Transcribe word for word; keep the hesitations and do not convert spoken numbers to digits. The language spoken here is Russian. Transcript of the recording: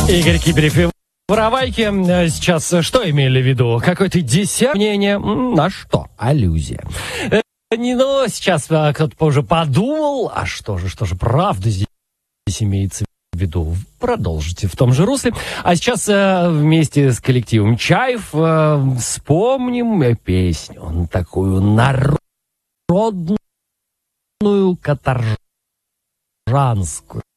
Игорь Кибирев и Воровайки. Сейчас что имели в виду? Какое-то десятое мнение? На что? Аллюзия. Не, ну, сейчас кто-то уже подумал, а что же, что же правда здесь имеется в виду? Продолжите в том же русле. А сейчас вместе с коллективом Чаев вспомним песню, такую народную, каторжанскую.